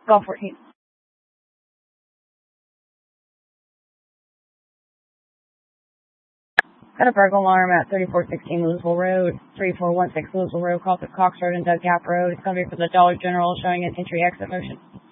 Golf 14. Got a burglar alarm at 3416 Louisville Road, 3416 Louisville Road, Cox Road, and Doug Gap Road. It's going to be for the Dollar General, showing an entry exit motion.